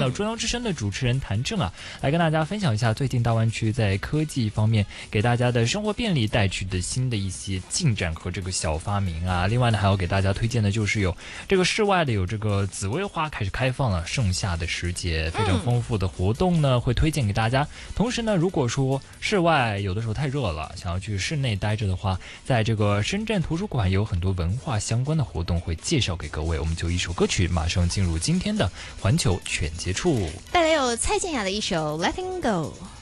了中央之声的主持人谭正啊，来跟大家分享一下最近大湾区在科技方面给大家的生活便利带去的新的一些进展和这个小发明啊。另外呢，还要给大家推荐的就是有这个室外的有这个紫薇花开始开放了，盛夏的时节非常丰富的活动呢会推荐给大家。同时呢，如果说室外有的时候太热了，想要去室内待着的话，在这个深圳图书馆有很多文化相关的活动会介绍给各位。我们就一首歌曲马上进入今天的环球全接触， 带来有蔡健雅的一首 Letting Go。